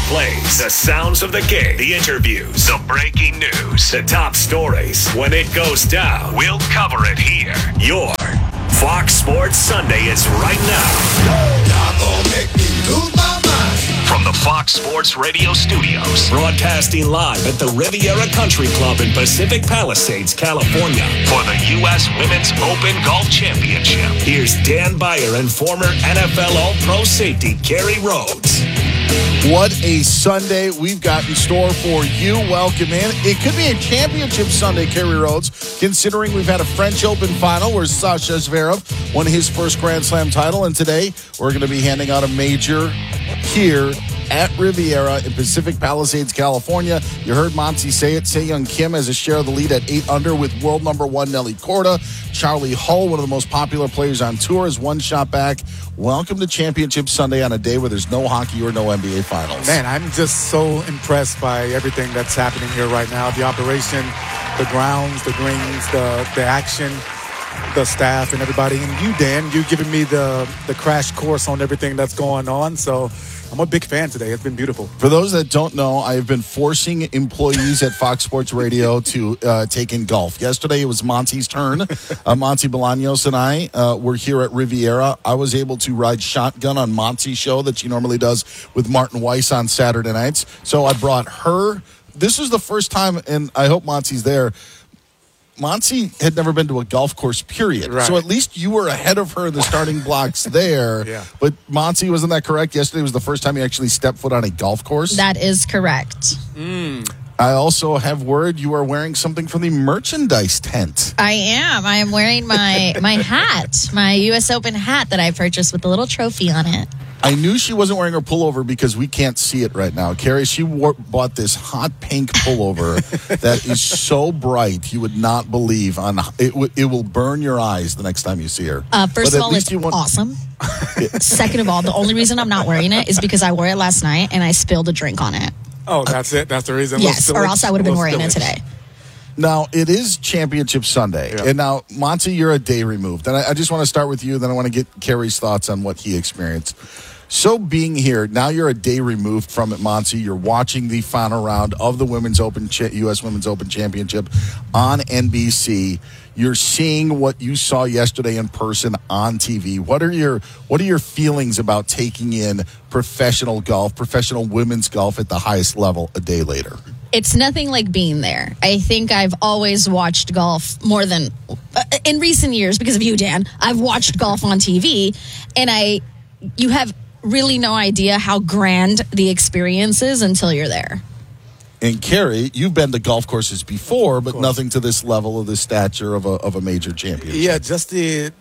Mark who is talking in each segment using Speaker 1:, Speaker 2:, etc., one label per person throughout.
Speaker 1: plays, the sounds of the game, the interviews, the breaking news, the top stories. When it goes down, we'll cover it here. Your Fox Sports Sunday is right now.
Speaker 2: Y'all gonna make me lose my mind.
Speaker 1: From the Fox Sports Radio studios, broadcasting live at the Riviera Country Club in Pacific Palisades, California, for the U.S. Women's Open Golf Championship. Here's Dan Beyer and former NFL All-Pro safety Kerry Rhodes.
Speaker 3: What a Sunday we've got in store for you. Welcome in. It could be a championship Sunday, Kerry Rhodes, considering we've had a French Open final where Sasha Zverev won his first Grand Slam title. And today we're going to be handing out a major here at Riviera in Pacific Palisades, California. You heard Monty say it. Se-Young Kim has a share of the lead at 8 under with world number 1 Nelly Korda. Charlie Hull, one of the most popular players on tour, is one shot back. Welcome to Championship Sunday on a day where there's no hockey or no NBA Finals.
Speaker 4: Man, I'm just so impressed by everything that's happening here right now. The operation, the grounds, the greens, the action, the staff, and everybody. And you, Dan, you giving me the crash course on everything that's going on. So I'm a big fan today. It's been beautiful.
Speaker 3: For those that don't know, I have been forcing employees at Fox Sports Radio to take in golf. Yesterday, it was Monty's turn. Monty Bolaños and I were here at Riviera. I was able to ride shotgun on Monty's show that she normally does with Martin Weiss on Saturday nights. So I brought her. This was the first time, and I hope Monty's there. Monty had never been to a golf course, period.
Speaker 4: Right.
Speaker 3: So at least you were ahead of her in the starting blocks there.
Speaker 4: Yeah.
Speaker 3: But Monty, wasn't that correct? Yesterday was the first time you actually stepped foot on a golf course?
Speaker 5: That is correct.
Speaker 3: I also have word you are wearing something from the merchandise tent.
Speaker 5: I am. I am wearing my hat, my U.S. Open hat that I purchased with a little trophy on it.
Speaker 3: I knew she wasn't wearing her pullover because we can't see it right now. Carrie, she bought this hot pink pullover that is so bright you would not believe. It will burn your eyes the next time you see her.
Speaker 5: First of all, it's awesome. Second of all, the only reason I'm not wearing it is because I wore it last night and I spilled a drink on it.
Speaker 4: Oh, that's it? That's the reason?
Speaker 5: Yes, or else I would have been wearing it today.
Speaker 3: Now, it is Championship Sunday.
Speaker 4: Yeah.
Speaker 3: And now, Monty, you're a day removed. And I just want to start with you, then I want to get Kerry's thoughts on what he experienced. So being here, now you're a day removed from it, Monty. You're watching the final round of the U.S. Women's Open Championship on NBC. You're seeing what you saw yesterday in person on TV. What are your feelings about taking in professional golf, professional women's golf at the highest level a day later?
Speaker 5: It's nothing like being there. I think I've always watched golf more than in recent years because of you, Dan. I've watched golf on TV, and you have really no idea how grand the experience is until you're there.
Speaker 3: And Kerry, you've been to golf courses before, but nothing to this level of the stature of a major championship.
Speaker 4: Yeah, just the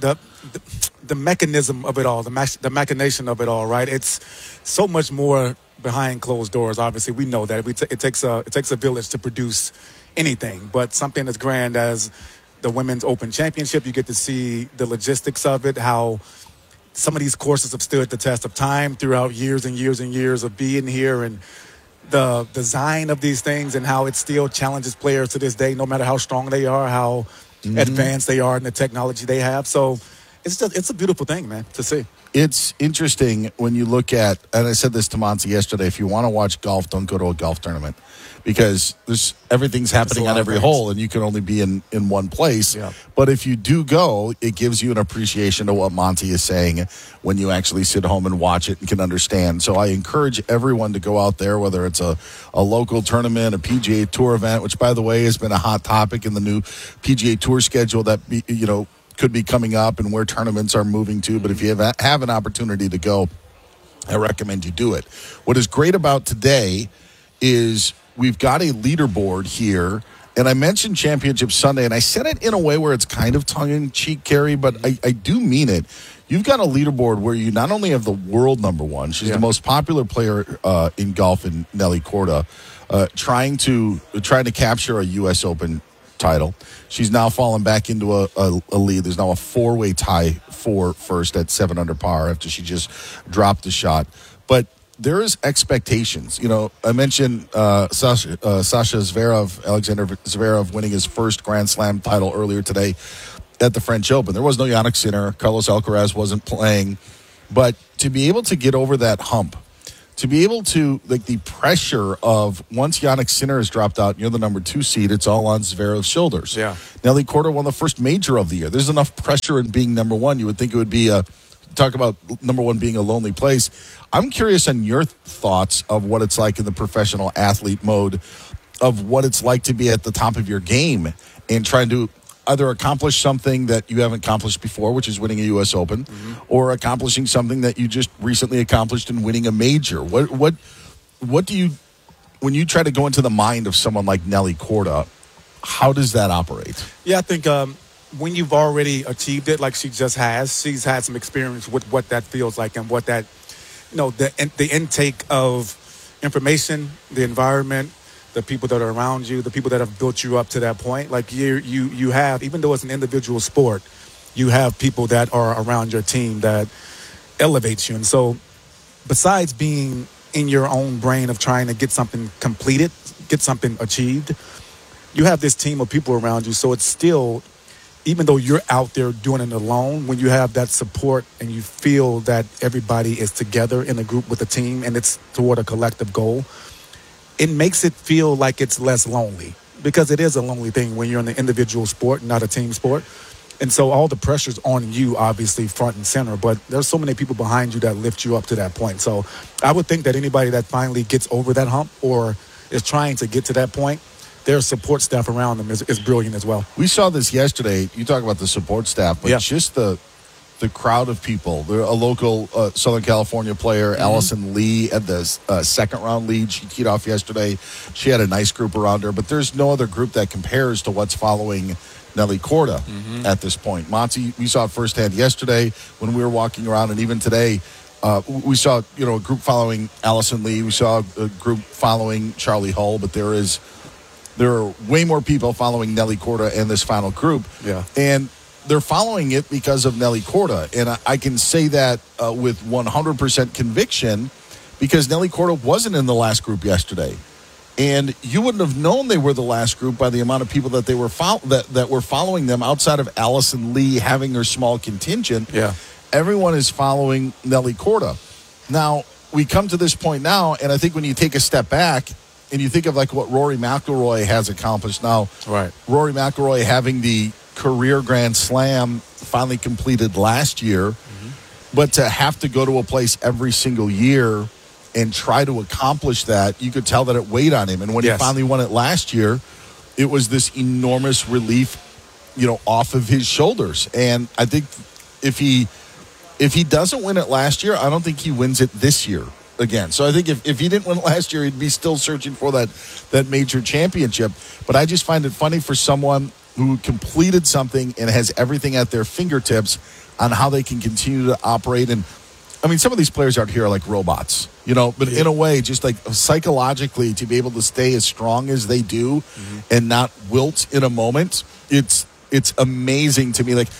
Speaker 4: mechanism of it all, the machination of it all, right? It's so much more behind closed doors. Obviously, we know that it takes a village to produce anything, but something as grand as the Women's Open Championship, you get to see the logistics of it, how some of these courses have stood the test of time throughout years and years and years of being here, and the design of these things and how it still challenges players to this day, no matter how strong they are, how advanced they are in the technology they have. So it's a beautiful thing, man, to see.
Speaker 3: It's interesting when you look at, and I said this to Monty yesterday, if you want to watch golf, don't go to a golf tournament because everything's happening on every hole and you can only be in one place.
Speaker 4: Yeah.
Speaker 3: But if you do go, it gives you an appreciation of what Monty is saying when you actually sit home and watch it and can understand. So I encourage everyone to go out there, whether it's a local tournament, a PGA Tour event, which, by the way, has been a hot topic in the new PGA Tour schedule that, could be coming up and where tournaments are moving to. But if you have an opportunity to go, I recommend you do it. What is great about today is we've got a leaderboard here, and I mentioned Championship Sunday, and I said it in a way where it's kind of tongue-in-cheek, Kerry, but I do mean it. You've got a leaderboard where you not only have the world number 1, she's the most popular player in golf in Nelly Korda, trying to capture a U.S. Open title. She's now fallen back into a lead. There's now a 4-way tie for first at 7 under par after she just dropped the shot. But there is expectations. I mentioned Sasha Zverev, Alexander Zverev, winning his first Grand Slam title earlier today at the French Open. There was no Jannik Sinner. Carlos Alcaraz wasn't playing. But to be able to get over that hump, to be able to, like, the pressure of once Yannick Sinner has dropped out and you're the number 2 seed, it's all on Zverev's shoulders.
Speaker 4: Yeah.
Speaker 3: Nelly Korda won the first major of the year. There's enough pressure in being number 1. You would think it would be talk about number 1 being a lonely place. I'm curious on your thoughts of what it's like in the professional athlete mode, of what it's like to be at the top of your game and trying to either accomplish something that you haven't accomplished before, which is winning a U.S. Open, or accomplishing something that you just recently accomplished in winning a major. What do you, when you try to go into the mind of someone like Nelly Korda, how does that operate?
Speaker 4: Yeah, I think when you've already achieved it, like she just has, she's had some experience with what that feels like and what that, the intake of information, the environment, the people that are around you, the people that have built you up to that point. Like you have, even though it's an individual sport, you have people that are around your team that elevates you. And so besides being in your own brain of trying to get something completed, get something achieved, you have this team of people around you. So it's still, even though you're out there doing it alone, when you have that support and you feel that everybody is together in a group with a team and it's toward a collective goal, it makes it feel like it's less lonely, because it is a lonely thing when you're in an individual sport, not a team sport. And so all the pressure's on you, obviously, front and center, but there's so many people behind you that lift you up to that point. So I would think that anybody that finally gets over that hump or is trying to get to that point, their support staff around them is brilliant as well.
Speaker 3: We saw this yesterday. You talk about the support staff, but
Speaker 4: Yeah.
Speaker 3: just the crowd of people. A local Southern California player, Allison Lee, had the second-round lead. She teed off yesterday. She had a nice group around her, but there's no other group that compares to what's following Nelly Korda at this point. Monty, we saw it firsthand yesterday when we were walking around, and even today, we saw a group following Allison Lee. We saw a group following Charlie Hull, but there are way more people following Nelly Korda and this final group.
Speaker 4: Yeah.
Speaker 3: And they're following it because of Nelly Korda. And I can say that with 100% conviction, because Nelly Korda wasn't in the last group yesterday. And you wouldn't have known they were the last group by the amount of people that they were that were following them outside of Allison Lee having her small contingent.
Speaker 4: Yeah.
Speaker 3: Everyone is following Nelly Korda. Now, we come to this point now, and I think when you take a step back and you think of like what Rory McIlroy has accomplished now,
Speaker 4: Right.
Speaker 3: Rory McIlroy having the career Grand Slam finally completed last year, but to have to go to a place every single year and try to accomplish that, you could tell that it weighed on him. And when he finally won it last year, it was this enormous relief, off of his shoulders. And I think if he doesn't win it last year, I don't think he wins it this year again. So I think if he didn't win it last year, he'd be still searching for that major championship. But I just find it funny for someone who completed something and has everything at their fingertips on how they can continue to operate. And I mean, some of these players out here are like robots, but in a way, just like psychologically to be able to stay as strong as they do and not wilt in a moment. It's amazing to me. Like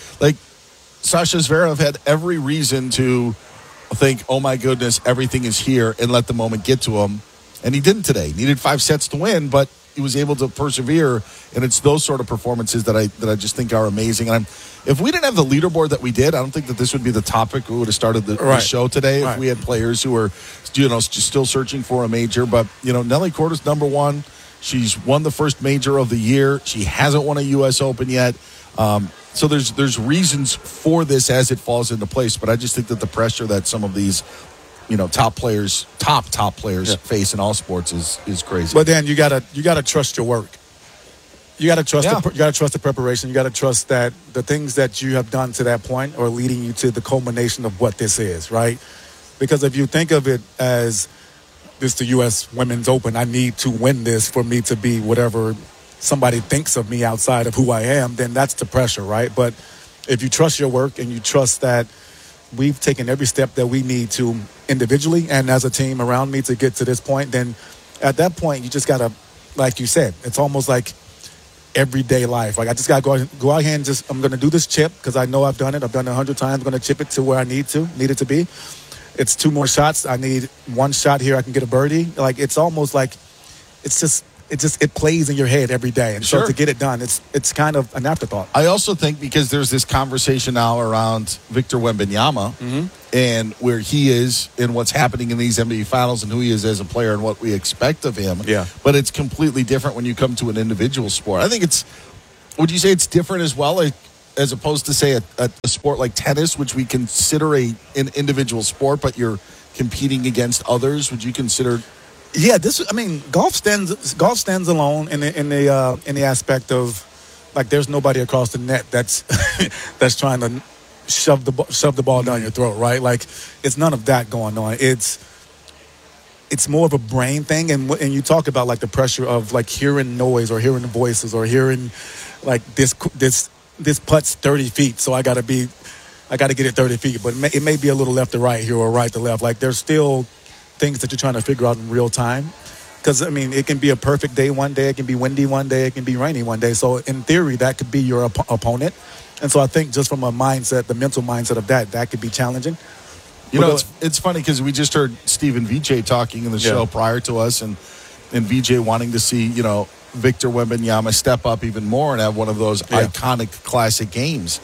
Speaker 3: Sasha Zverev had every reason to think, oh my goodness, everything is here, and let the moment get to him. And he didn't today. He needed 5 sets to win, but he was able to persevere, and it's those sort of performances that I just think are amazing. And if we didn't have the leaderboard that we did, I don't think that this would be the topic. We would have started the show today if we had players who were, just still searching for a major. But Nelly Korda's number 1. She's won the first major of the year. She hasn't won a U.S. Open yet. So there's reasons for this as it falls into place. But I just think that the pressure that some of these top players face in all sports is crazy.
Speaker 4: But then you gotta trust your work. You gotta trust the preparation. You gotta trust that the things that you have done to that point are leading you to the culmination of what this is, right? Because if you think of it as this, the U.S. Women's Open, I need to win this for me to be whatever somebody thinks of me outside of who I am, then that's the pressure, right? But if you trust your work and you trust that we've taken every step that we need to individually and as a team around me to get to this point, then at that point, you just got to, like you said, it's almost like everyday life. Like I just got to go out here and I'm going to do this chip because I know I've done it. I've done it 100 times. I'm going to chip it to where I need it to be. It's 2 more shots. I need 1 shot here. I can get a birdie. Like it's almost like it's it plays in your head every day, and
Speaker 3: Sure.
Speaker 4: so to get it done, it's kind of an afterthought.
Speaker 3: I also think because there's this conversation now around Victor Wembanyama and where he is and what's happening in these NBA Finals and who he is as a player and what we expect of him.
Speaker 4: Yeah.
Speaker 3: But it's completely different when you come to an individual sport. I think would you say it's different as well, as opposed to, say, a sport like tennis, which we consider an individual sport, but you're competing against others? Would you consider...
Speaker 4: Yeah, golf stands alone in the aspect of, like, there's nobody across the net that's that's trying to shove the ball down your throat, right? Like, it's none of that going on. It's more of a brain thing, and you talk about, like, the pressure of, like, hearing noise or hearing voices or hearing, like, this putt's 30 feet, so I got to get it 30 feet, but it may be a little left to right here or right to left. Like, there's still things that you're trying to figure out in real time, because it can be a perfect day one day, it can be windy one day, it can be rainy one day. So in theory, that could be your opponent, and so I think just from a mindset, the mental mindset of that could be challenging.
Speaker 3: It's funny because we just heard Steve and VJ talking in the show prior to us, and VJ wanting to see Victor Wembanyama step up even more and have one of those iconic classic games.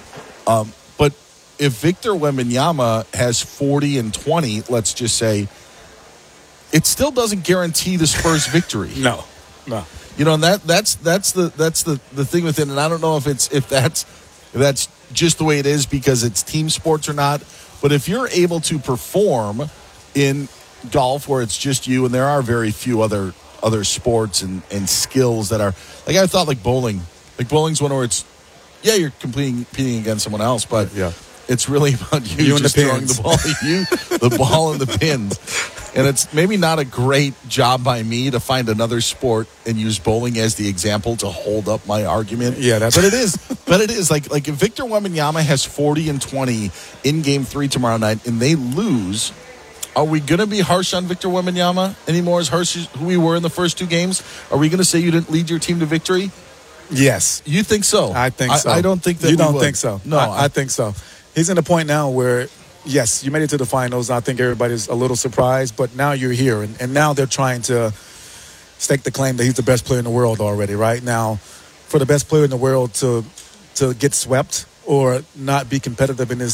Speaker 3: But if Victor Wembanyama has 40 and 20, let's just say, it still doesn't guarantee the Spurs victory.
Speaker 4: No.
Speaker 3: And that's the thing with it. And I don't know if that's just the way it is because it's team sports or not. But if you're able to perform in golf where it's just you, and there are very few other sports and skills that are, like, I thought, like bowling. Like, bowling's one where it's, you're competing against someone else, but it's really about you
Speaker 4: and
Speaker 3: just
Speaker 4: the
Speaker 3: throwing
Speaker 4: pins.
Speaker 3: the ball and the pins. And it's maybe not a great job by me to find another sport and use bowling as the example to hold up my argument.
Speaker 4: Yeah, that's
Speaker 3: but it is. But it is like if Victor Wembanyama has 40 and 20 in Game 3 tomorrow night and they lose, are we going to be harsh on Victor Wembanyama anymore as harsh as who we were in the first two games? Are we going to say you didn't lead your team to victory?
Speaker 4: Yes.
Speaker 3: You think so?
Speaker 4: I think so.
Speaker 3: I don't think that
Speaker 4: you
Speaker 3: we
Speaker 4: don't
Speaker 3: would.
Speaker 4: think so.
Speaker 3: No,
Speaker 4: I think so. He's in a point now where, yes, you made it to the finals. I think everybody's a little surprised, but now you're here, and now they're trying to stake the claim that he's the best player in the world already, right? Now, for the best player in the world to get swept or not be competitive in this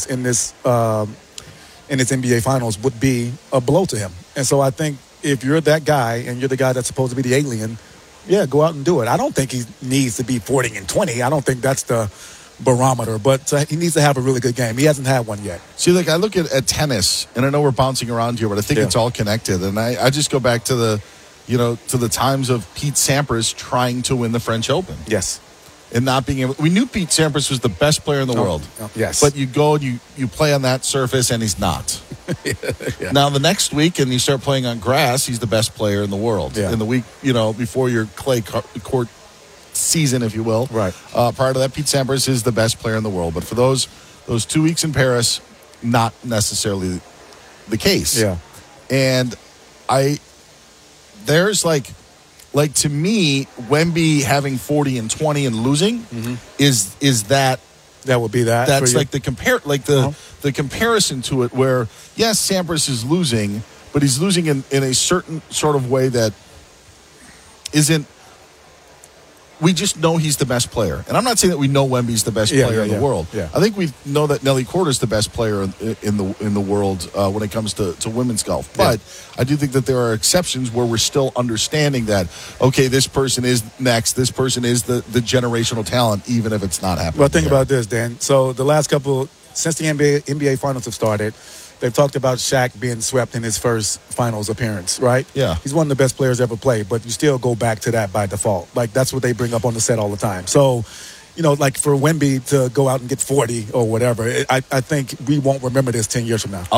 Speaker 4: NBA Finals would be a blow to him. And so I think if you're that guy and you're the guy that's supposed to be the alien, go out and do it. I don't think he needs to be 40 and 20. I don't think that's the barometer, but he needs to have a really good game. He hasn't had one yet.
Speaker 3: See, like, I look at tennis, and I know we're bouncing around here, but I think it's all connected. And I just go back to the times of Pete Sampras trying to win the French Open.
Speaker 4: Yes.
Speaker 3: And not being able. We knew Pete Sampras was the best player in the world.
Speaker 4: Yes.
Speaker 3: But you go and you play on that surface, and he's not. Now, the next week, and you start playing on grass, he's the best player in the world.
Speaker 4: Yeah.
Speaker 3: In the week, before your clay court season, if you will.
Speaker 4: Right.
Speaker 3: Prior to that, Pete Sampras is the best player in the world. But for those 2 weeks in Paris, not necessarily the case.
Speaker 4: Yeah.
Speaker 3: And there's like to me, Wemby having 40 and 20 and losing is that
Speaker 4: would be that.
Speaker 3: That's like the the comparison to it where, yes, Sampras is losing, but he's losing in a certain sort of way that isn't. We just know he's the best player. And I'm not saying that we know Wemby's the best player in the world.
Speaker 4: Yeah.
Speaker 3: I think we know that Nelly Korda's the best player in the world when it comes to women's golf. But I do think that there are exceptions where we're still understanding that, okay, this person is next. This person is the generational talent, even if it's not happening.
Speaker 4: Well, think about this, Dan. So the last since the NBA Finals have started, they've talked about Shaq being swept in his first finals appearance, right?
Speaker 3: Yeah.
Speaker 4: He's one of the best players ever played, but you still go back to that by default. Like, that's what they bring up on the set all the time. So, like for Wemby to go out and get 40 or whatever, I think we won't remember this 10 years from now.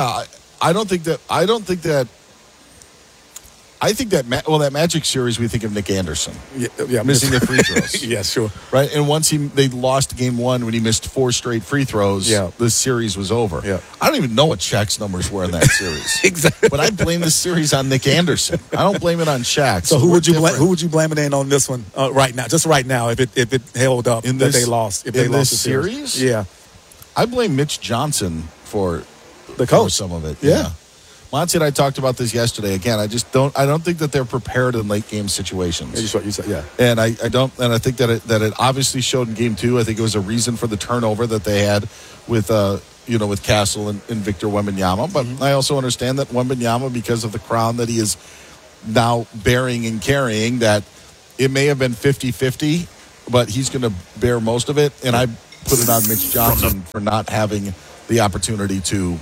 Speaker 4: I think that that Magic series, we think of Nick Anderson missing the free throws. Yeah, sure.
Speaker 3: Right, and once they lost game one when he missed 4 straight free throws, the series was over.
Speaker 4: Yeah.
Speaker 3: I don't even know what Shaq's numbers were in that series.
Speaker 4: Exactly.
Speaker 3: But I blame this series on Nick Anderson. I don't blame it on Shaq.
Speaker 4: So who would you blame it on this one right now? Just right now, if it held up that they lost. If they lost the
Speaker 3: series?
Speaker 4: Yeah.
Speaker 3: I blame Mitch Johnson for
Speaker 4: the coach.
Speaker 3: some of it.
Speaker 4: Yeah.
Speaker 3: Monty and I talked about this yesterday. Again, I don't think that they're prepared in late game situations.
Speaker 4: That's what you said, yeah.
Speaker 3: And I think that it obviously showed in game 2. I think it was a reason for the turnover that they had with with Castle and Victor Wembanyama. But I also understand that Wembanyama, because of the crown that he is now bearing and carrying, that it may have been 50-50, but he's going to bear most of it. And I put it on Mitch Johnson for not having the opportunity to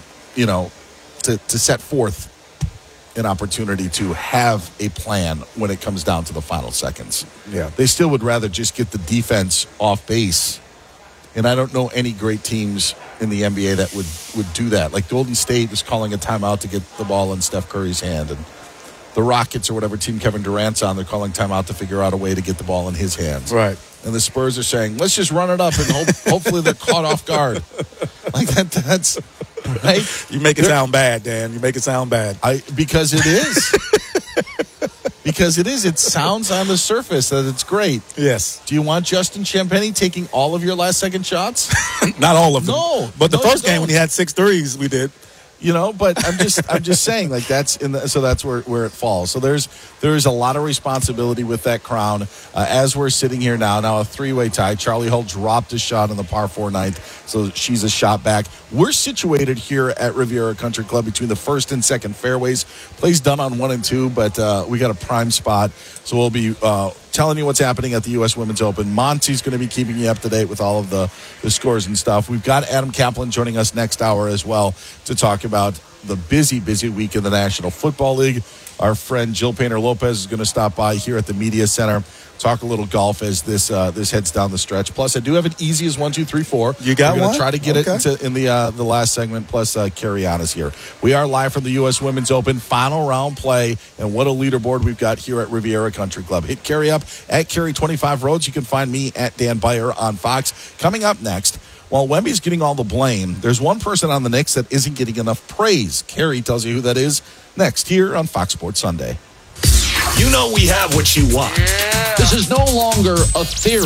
Speaker 3: set forth an opportunity to have a plan when it comes down to the final seconds.
Speaker 4: Yeah.
Speaker 3: They still would rather just get the defense off base. And I don't know any great teams in the NBA that would do that. Like Golden State is calling a timeout to get the ball in Steph Curry's hand. And the Rockets or whatever team Kevin Durant's on, they're calling timeout to figure out a way to get the ball in his hands.
Speaker 4: Right.
Speaker 3: And the Spurs are saying, let's just run it up and hopefully they're caught off guard. Like that's right.
Speaker 4: You make it sound bad, Dan. You make it sound bad.
Speaker 3: Because it is. Because it is. It sounds on the surface that it's great.
Speaker 4: Yes.
Speaker 3: Do you want Justin Champagnie taking all of your last second shots?
Speaker 4: Not all of them.
Speaker 3: No.
Speaker 4: But the first game when he had 6 threes, we did.
Speaker 3: But I'm just saying, like, that's so that's where it falls. So there's a lot of responsibility with that crown. As we're sitting here now a 3-way tie. Charlie Hull dropped a shot on the par 4 ninth, so she's a shot back. We're situated here at Riviera Country Club between the first and second fairways. Plays done on 1 and 2, but we got a prime spot, so we'll be telling you what's happening at the U.S. Women's Open. Monty's going to be keeping you up to date with all of the scores and stuff. We've got Adam Kaplan joining us next hour as well to talk about the busy week in the National Football League. Our friend Jill Painter-Lopez is going to stop by here at the Media Center, talk a little golf as this heads down the stretch. Plus, I do have an easy as 1, 2, 3, 4.
Speaker 4: You got
Speaker 3: We're
Speaker 4: one?
Speaker 3: Going to try to get it in the last segment. Plus, Carrie Ann is here. We are live from the U.S. Women's Open final round play, and what a leaderboard we've got here at Riviera Country Club. Hit Carrie up at Carrie25 Roads. You can find me at Dan Beyer on Fox. Coming up next, while Wemby's getting all the blame, there's one person on the Knicks that isn't getting enough praise. Carrie tells you who that is next here on Fox Sports Sunday.
Speaker 1: You know we have what you want.
Speaker 6: Yeah. This is no longer a theory.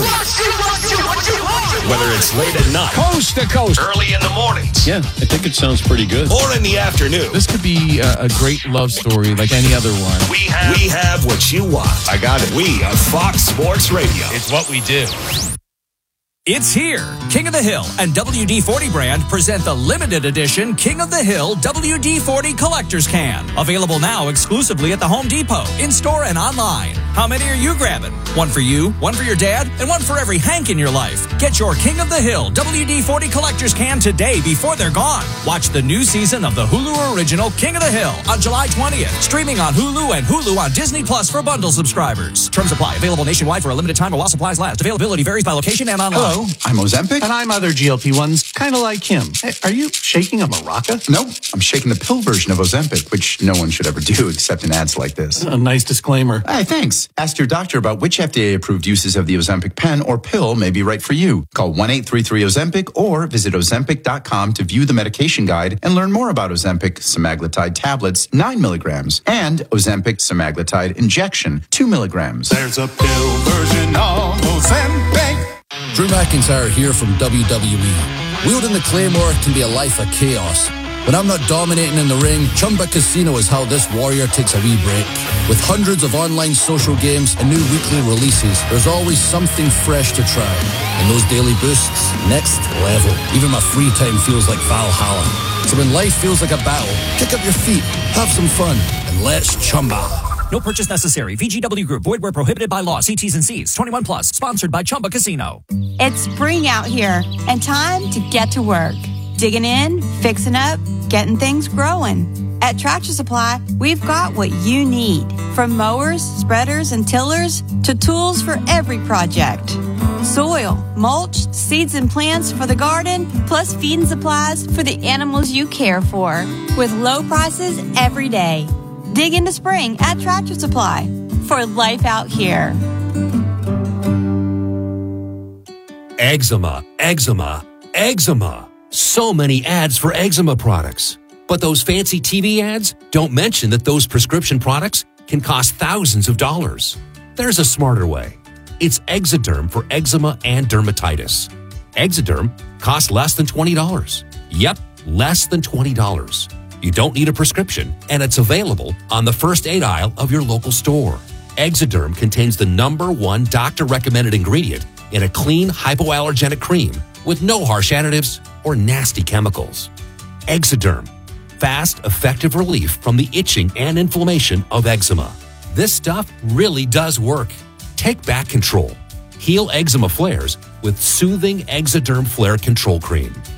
Speaker 1: Whether it's late at night,
Speaker 6: Coast to coast,
Speaker 1: early in the mornings,
Speaker 7: Yeah, I think it sounds pretty good.
Speaker 1: or in the afternoon,
Speaker 8: This could be a great love story like any other one.
Speaker 1: we have what you want.
Speaker 7: I got it.
Speaker 1: We are Fox Sports Radio.
Speaker 7: It's what we do.
Speaker 9: It's here. King of the Hill and WD-40 brand present the limited edition King of the Hill WD-40 Collector's Can. Available now exclusively at the Home Depot, in-store and online. How many are you grabbing? One for you, one for your dad, and one for every Hank in your life. Get your King of the Hill WD-40 Collector's Can today before they're gone. Watch the new season of the Hulu original King of the Hill on July 20th. Streaming on Hulu and Hulu on Disney Plus for bundle subscribers. Terms apply. Available nationwide for a limited time while supplies last. Availability varies by location and online.
Speaker 10: Hello, I'm Ozempic. And I'm other GLP-1s, kind of like him. Hey, are you shaking a maraca?
Speaker 11: No, I'm shaking the pill version of Ozempic, which no one should ever do except in ads like this.
Speaker 10: A nice disclaimer.
Speaker 11: Hey, thanks. Ask your doctor about which FDA-approved uses of the Ozempic pen or pill may be right for you. Call 1-833-OZEMPIC or visit Ozempic.com to view the medication guide and learn more about Ozempic semaglutide tablets, 9 milligrams, and Ozempic semaglutide injection, 2 milligrams.
Speaker 2: There's a pill version of Ozempic.
Speaker 12: Drew McIntyre here from WWE. Wielding the Claymore can be a life of chaos. When I'm not dominating in the ring, Chumba Casino is how this warrior takes a wee break. With hundreds of online social games and new weekly releases, there's always something fresh to try. And those daily boosts, next level. Even my free time feels like Valhalla. So when life feels like a battle, kick up your feet, have some fun, and let's Chumba.
Speaker 9: No purchase necessary. VGW Group. Void where prohibited by law. See T's and C's. 21 plus. Sponsored by Chumba Casino.
Speaker 13: It's spring out here and time to get to work. Digging in, fixing up, getting things growing. At Tractor Supply, we've got what you need. From mowers, spreaders, and tillers to tools for every project. Soil, mulch, seeds and plants for the garden, plus feed and supplies for the animals you care for. With low prices every day. Dig into spring at Tractor Supply for life out here.
Speaker 14: Eczema, eczema, eczema. So many ads for eczema products. But those fancy TV ads don't mention that those prescription products can cost thousands of dollars. There's a smarter way. It's Exoderm for eczema and dermatitis. Exoderm costs less than $20. Yep, less than $20. You don't need a prescription, and it's available on the first aid aisle of your local store. Exoderm contains the #1 doctor-recommended ingredient in a clean, hypoallergenic cream with no harsh additives or nasty chemicals. Exoderm. Fast, effective relief from the itching and inflammation of eczema. This stuff really does work. Take back control. Heal eczema flares with soothing Exoderm Flare Control Cream.